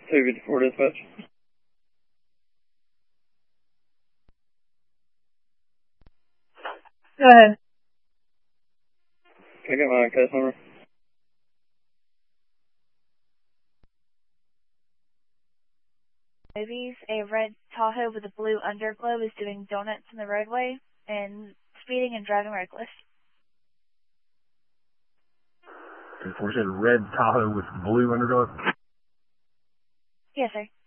254 dispatch. Go ahead. Can I get my case number? Movies, a red Tahoe with a blue underglow is doing donuts in the roadway and speeding and driving reckless. 247 red Tahoe with blue underglow? Yes, sir.